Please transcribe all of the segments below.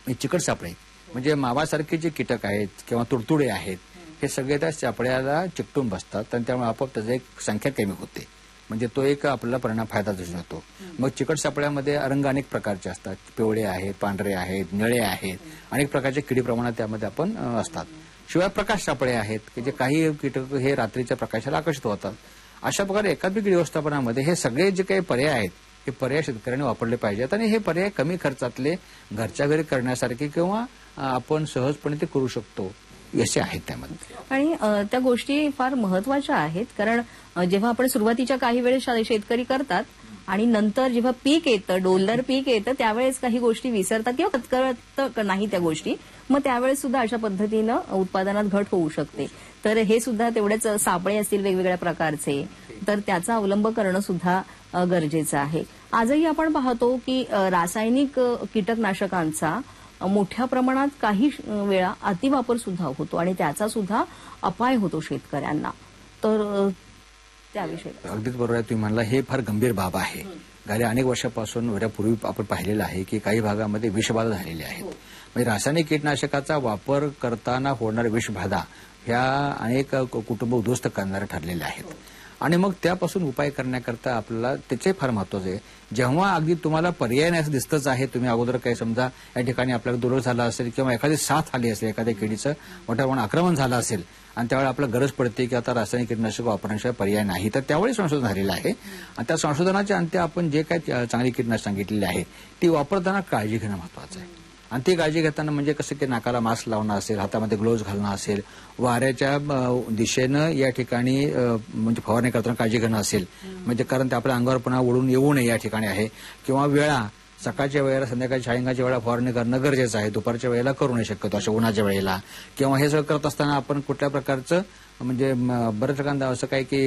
चिकट सापळे म्हणजे मावासारखे जे कीटक आहेत किंवा तुडतुडे आहेत हे सगळे त्या सापळ्याला चिकटून बसतात आणि त्यामुळे आपोआप त्याची एक संख्या कमी होते. म्हणजे तो एक आपल्याला परिणाम फायदा दिसून येतो. मग चिकट सापळ्यामध्ये रंग अनेक प्रकारचे असतात. पिवळे आहेत, पांढरे आहेत, निळे आहेत, अनेक प्रकारचे किडी प्रमाणात त्यामध्ये आपण असतात. शिवाय प्रकाश सापळे आहेत की जे काही कीटक हे रात्रीच्या प्रकाशाला आकर्षित होतात. अशा प्रकारे एकात्मिक कीड व्यवस्थापनामध्ये हे सगळे जे काही पर्याय आहेत हे पर्याय शेतकऱ्यांनी वापरले पाहिजेत आणि हे पर्याय कमी खर्चातले घरच्या घरी करण्यासारखे किंवा आपण सहजपणे ते करू शकतो असे आहेत त्यामध्ये. आणि त्या गोष्टी फार महत्वाच्या आहेत कारण जेव्हा आपण सुरुवातीच्या काही वेळेस शेतकरी करतात आणि नंतर जेव्हा पीक येतं, डोलदार पीक येतं त्यावेळेस काही गोष्टी विसरतात किंवा कळत नाही त्या गोष्टी. मग त्यावेळेस सुद्धा अशा पद्धतीनं उत्पादनात घट होऊ शकते. तर हे सुद्धा तेवढेच सापळे असतील वेगवेगळ्या प्रकारचे तर त्याचा अवलंब करणं सुद्धा गरजेचं आहे. आजही आपण पाहतो की रासायनिक कीटकनाशकांचा मोठ्या प्रमाणात काही वेळा अतिवापर सुद्धा होतो आणि त्याचा सुद्धा अपाय होतो शेतकऱ्यांना. तर त्याविषयी अगदीच बरोबर आहे तुम्ही म्हणला. हे फार गंभीर बाब आहे. गेल्या अनेक वर्षापासून वर्षापूर्वी आपण पाहिलेलं आहे की काही भागामध्ये विषबाधा झालेल्या आहेत. म्हणजे रासायनिक कीटनाशकाचा वापर करताना होणारे विषबाधा ह्या अनेक कुटुंब उद्ध्वस्त करणारे ठरलेले आहेत. आणि मग त्यापासून उपाय करण्याकरता आपल्याला त्याचे फार महत्वाचं आहे. जेव्हा अगदी तुम्हाला पर्याय नाही असं दिसतच आहे, तुम्ही अगोदर काही समजा या ठिकाणी आपल्याला दुर्रोग झाला असेल किंवा एखादी साथ आली असेल, एखाद्या किडीचं मोठ्या प्रमाणात आक्रमण झालं असेल आणि त्यावेळी आपल्याला गरज पडते की आता रासायनिक कीटनाशक वापरण्याशिवाय पर्याय नाही, तर त्यावेळी संशोधन झालेलं आहे. आणि त्या संशोधनाच्या अंती आपण जे काही चांगली कीटनाशक सांगितलेली आहे ती वापरताना काळजी घेणं महत्वाचं आहे. आणि ती काळजी घेताना म्हणजे कसं की नाकाला मास्क लावणं असेल, हातामध्ये ग्लोव्ज घालणं असेल, वाऱ्याच्या दिशेनं या ठिकाणी म्हणजे फवारणी करताना काळजी घेणं असेल, म्हणजे कारण ते आपल्या अंगावर पुन्हा उडून येऊ नये या ठिकाणी आहे. किंवा वेळा सकाळच्या वेळेला संध्याकाळी सायंकाळच्या वेळेला फवारणी करणं गरजेचं आहे. दुपारच्या वेळेला करू नये शक्यतो अशा उन्हाच्या वेळेला. किंवा हे सगळं करत असताना आपण कुठल्या प्रकारचं म्हणजे बऱ्याच ठिकाणी असं काय की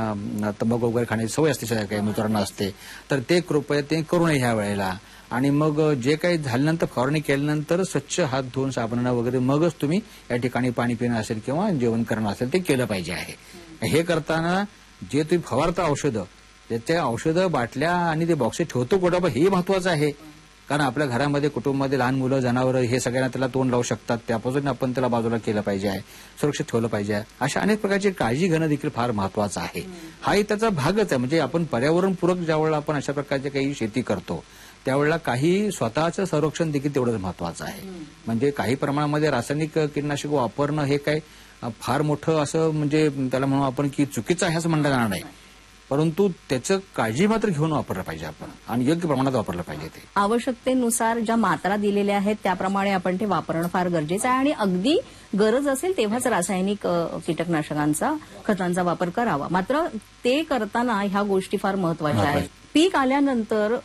तंबाखू वगैरे खाण्याची सवय असते काही मित्रांना असते, तर ते कृपया ते करू नये ह्या वेळेला. आणि मग जे काही झाल्यानंतर फवारणी केल्यानंतर स्वच्छ हात धुवून साबणानं वगैरे मगच तुम्ही या ठिकाणी पाणी पिणं असेल किंवा जेवण करणं असेल ते केलं पाहिजे आहे. हे करताना जे तुम्ही फवारता औषधं त्याच्या औषधं बाटल्या आणि ते बॉक्सेस ठेवतो कुठं हे महत्वाचं आहे. कारण आपल्या घरामध्ये कुटुंबामध्ये लहान मुलं जनावरं हे सगळ्यांना त्याला तोंड लावू शकतात, त्यापासून आपण त्याला बाजूला केलं पाहिजे आहे, सुरक्षित ठेवलं पाहिजे आहे. अशा अनेक प्रकारची काळजी घेणं देखील फार महत्वाचं आहे. हाही त्याचा भागच आहे. म्हणजे आपण पर्यावरणपूरक ज्यावेळेला आपण अशा प्रकारची काही शेती करतो त्यावेळेला काही स्वतःचं संरक्षण देखील तेवढंच महत्वाचं आहे. म्हणजे काही प्रमाणामध्ये रासायनिक कीटनाशक वापरणं हे काय फार मोठं असं म्हणजे त्याला म्हणू आपण की चुकीचं आहे असं म्हणलं जाणार नाही, परंतु त्याचं काळजी मात्र घेऊन वापरलं पाहिजे आपण आणि योग्य प्रमाणात वापरलं पाहिजे. ते आवश्यकतेनुसार ज्या मात्रा दिलेल्या आहेत त्याप्रमाणे आपण ते वापरणं फार गरजेचं आहे आणि अगदी गरज असेल तेव्हाच रासायनिक कीटकनाशकांचा खतांचा वापर करावा. मात्र ते करताना ह्या गोष्टी फार महत्वाच्या आहेत. पीक आल्यानंतर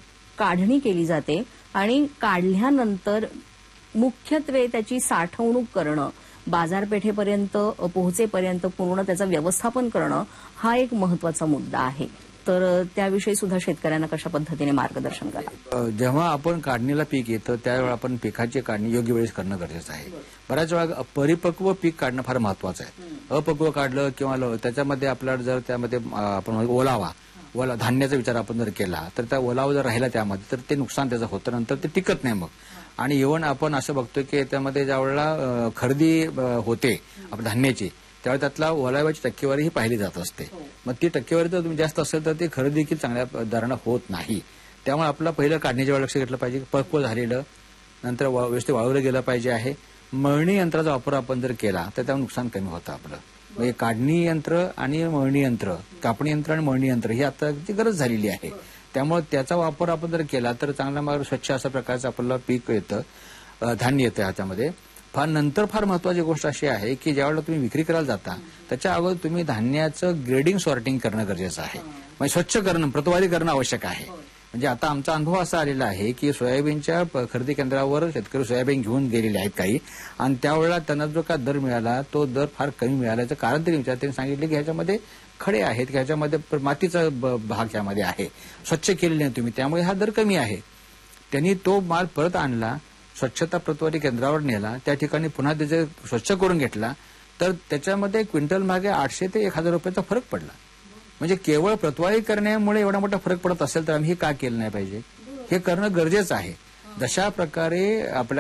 काढणी केली जाते आणि काढल्यानंतर मुख्यत्वे त्याची साठवणूक करणं, बाजारपेठेपर्यंत पोहोचेपर्यंत पूर्ण त्याचं व्यवस्थापन करणं हा एक महत्वाचा मुद्दा आहे. तर त्याविषयी सुद्धा शेतकऱ्यांना कशा पद्धतीने मार्गदर्शन करा. जेव्हा आपण काढणीला पीक येतं त्यावेळेला आपण पिकाची काढणी योग्य वेळेस करणं गरजेचं आहे. बऱ्याच वेळा परिपक्व पीक काढणं फार महत्वाचं आहे. अपक्व काढलं किंवा त्याच्यामध्ये आपल्याला जर त्यामध्ये आपण ओलावा धान्याचा विचार आपण जर केला तर त्या ओलावा जर राहिला त्यामध्ये तर ते नुकसान त्याचं होतं, नंतर ते टिकत नाही मग. आणि इव्हन आपण असं बघतो की त्यामध्ये ज्यावेळेला खरेदी होते आपण धान्याची त्यावेळी त्यातला ओलाव्याची टक्केवारी ही पाहिली जात असते. मग ती टक्केवारी जर तुम्ही जास्त असेल तर ते खरेदी देखील चांगल्या दरानं होत नाही. त्यामुळे आपलं पहिलं काढणीच्या वेळेला लक्ष घेतलं पाहिजे. पक्व झालेलं नंतर व्यवस्थित वाळवलं गेलं पाहिजे आहे. मळणी यंत्राचा वापर आपण जर केला तर त्यामुळे नुकसान कमी होतं आपलं. म्हणजे काढणी यंत्र आणि मळणी यंत्र, कापणी यंत्र आणि मळणी यंत्र ही आता गरज झालेली आहे. त्यामुळे त्याचा वापर आपण जर केला तर चांगला स्वच्छ अशा प्रकारचं आपल्याला पीक येतं, धान्य येतं ह्याच्यामध्ये. नंतर फार महत्वाची गोष्ट अशी आहे की ज्यावेळेला तुम्ही विक्री करायला जाता त्याच्या अगोदर तुम्ही धान्याचं ग्रेडिंग सॉर्टिंग करणं गरजेचं आहे. म्हणजे स्वच्छ करणं, प्रतवारी करणं आवश्यक आहे. म्हणजे आता आमचा अनुभव असा आलेला आहे की सोयाबीनच्या खरेदी केंद्रावर शेतकरी सोयाबीन घेऊन गेलेले आहेत काही, आणि त्यावेळेला त्यांना जो काय दर मिळाला तो दर फार कमी मिळाल्याचं कारण त्यांनी सांगितले की ह्याच्यामध्ये खडे आहेत, ह्याच्यामध्ये मातीचा भाग ह्यामध्ये आहे, स्वच्छ केलेले नाही तुम्ही, त्यामुळे हा दर कमी आहे. त्यांनी तो माल परत आणला, स्वच्छता प्रतवारी केंद्रावर नेला, त्या ठिकाणी पुन्हा त्याचे स्वच्छ करून घेतला, तर त्याच्यामध्ये क्विंटल मागे 800 ते 1000 रुपयाचा फरक पडला. म्हणजे केवळ प्रतवारी करण्यामुळे एवढा मोठा फरक पडत असेल तर आम्ही हे का केलं नाही पाहिजे, हे करणं गरजेचं आहे. जशा प्रकारे आपल्या